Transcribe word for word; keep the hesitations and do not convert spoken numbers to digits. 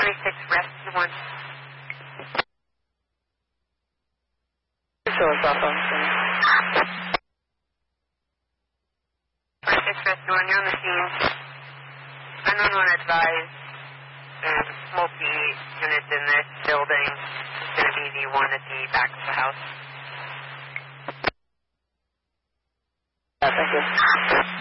twenty-six Rescue one. Show us off on screen. twenty-six Rescue one, you're on the scene. nine one one advised. There's multi-units in this building. It's going to be the one at the back of the house. Yeah, thank you.